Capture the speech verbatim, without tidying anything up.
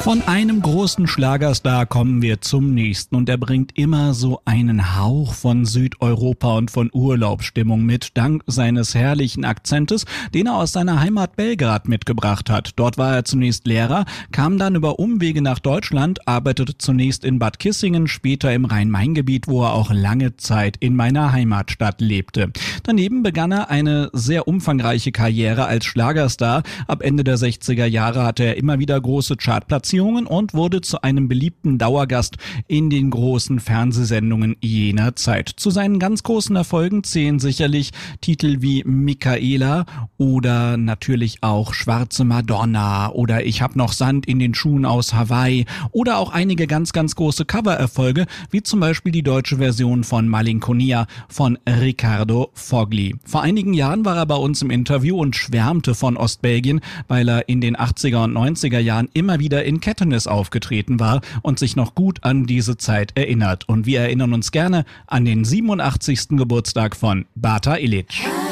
Von einem großen Schlagerstar kommen wir zum nächsten und er bringt immer so einen Hauch von Südeuropa und von Urlaubsstimmung mit, dank seines herrlichen Akzentes, den er aus seiner Heimat Belgrad mitgebracht hat. Dort war er zunächst Lehrer, kam dann über Umwege nach Deutschland, arbeitete zunächst in Bad Kissingen, später im Rhein-Main-Gebiet, wo er auch lange Zeit in meiner Heimatstadt lebte. Daneben begann er eine sehr umfangreiche Karriere als Schlagerstar. Ab Ende der sechziger Jahre hatte er immer wieder große Chartplatzierungen und wurde zu einem beliebten Dauergast in den großen Fernsehsendungen jener Zeit. Zu seinen ganz großen Erfolgen zählen sicherlich Titel wie Michaela oder natürlich auch Schwarze Madonna oder Ich hab noch Sand in den Schuhen aus Hawaii oder auch einige ganz, ganz große Covererfolge, wie zum Beispiel die deutsche Version von Malinconia von Riccardo Fogli. Vor einigen Jahren war er bei uns im Interview und schwärmte von Ostbelgien, weil er in den achtziger und neunziger Jahren immer wieder in Kettenis aufgetreten war und sich noch gut an diese Zeit erinnert. Und wir erinnern uns gerne an den siebenundachtzigsten Geburtstag von Bata Ilic.